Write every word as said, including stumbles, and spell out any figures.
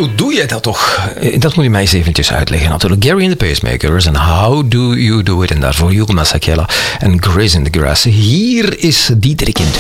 hoe doe je dat toch? Dat moet je mij eens eventjes uitleggen natuurlijk. Gary and the Pacemakers en How Do You Do It. En daarvoor Hugo Masekela en Grace in the Grass. Hier is Diederik in